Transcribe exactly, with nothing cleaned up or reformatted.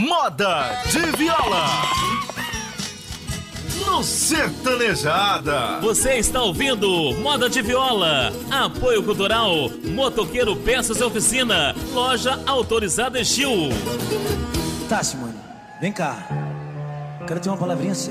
Moda de Viola. No Sertanejada. Você está ouvindo Moda de Viola. Apoio Cultural Motoqueiro Peças e Oficina. Loja autorizada Estil. Tá, Simone, vem cá. Quero ter uma palavrinha séria.